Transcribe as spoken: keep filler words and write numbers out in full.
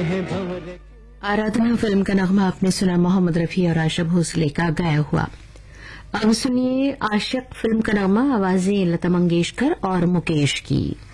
हैं भंवरे। आराधना फिल्म का नगमा आपने सुना मोहम्मद रफी और आशा भोसले का गाया हुआ। अब सुनिए आशिक फिल्म का नगमा, आवाजें लता मंगेशकर और मुकेश की।